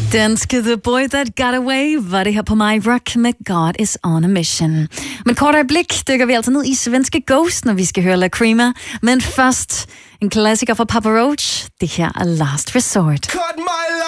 Danske The Boy That Got Away var det her på My Rock med God Is On A Mission. Men kort øjeblik dykker vi altså ned i svenske Ghost, når vi skal høre La Crema. Men først en klassiker fra Papa Roach. Det her er Last Resort.